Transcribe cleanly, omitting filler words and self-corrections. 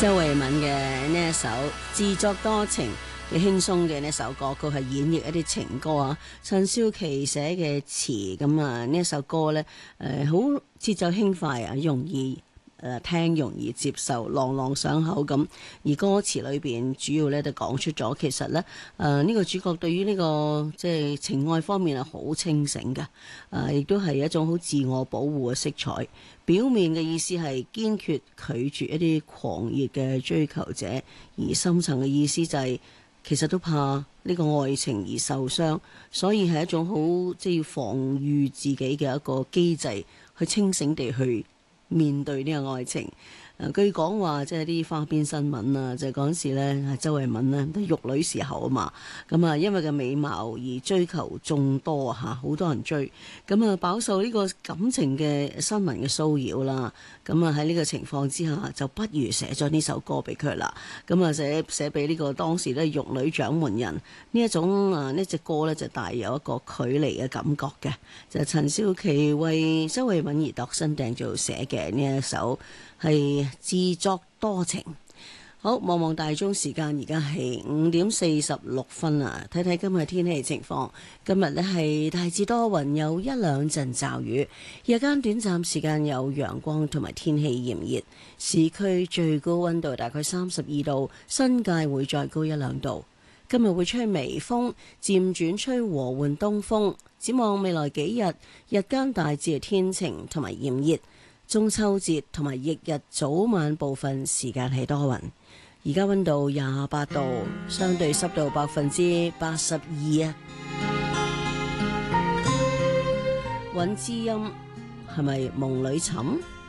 周慧敏嘅呢一首自作多情嘅輕鬆嘅呢首歌曲，係演繹一啲情歌啊。陳少琪寫嘅詞，咁啊呢一首歌呢，好節奏輕快啊，容易聽，容易接受，朗朗上口咁。而歌詞裏邊主要咧就講出咗，其實咧呢個主角對於呢個即係情愛方面係好清醒嘅，亦都係一種好自我保護嘅色彩。表面嘅意思係堅決拒絕一啲狂熱嘅追求者，而深層嘅意思就係其實都怕呢個愛情而受傷，所以係一種好即係要防禦自己嘅一個機制，去清醒地去面對呢個愛情。據講話即係啲花邊新聞啊，就係嗰陣時咧，周慧敏呢都玉女時候啊嘛，咁啊因為個美貌而追求眾多嚇，好多人追，咁啊飽受呢個感情嘅新聞嘅騷擾啦，咁啊喺呢個情況之下，就不如寫咗呢首歌俾佢啦，咁啊寫俾呢個當時咧玉女掌門人呢一種呢隻歌咧就帶有一個距離嘅感覺嘅，就係陳少琪為周慧敏而度身訂做寫嘅呢一首係自作多情。好，望望大鐘時間，而家係5:46啊！睇睇今日天氣情況。今日呢係大致多雲，有一兩陣驟雨，日間短暫時間有陽光同埋天氣炎熱。市區最高溫度大概32度，新界會再高一兩度。今日會吹微風，漸轉吹和緩東風。展望未來幾日，日間大致係天晴同埋炎熱。中秋節同埋翌日早晚部分時間係多雲。而家溫度28度，相對濕度82%啊。尹之音係咪夢裏尋？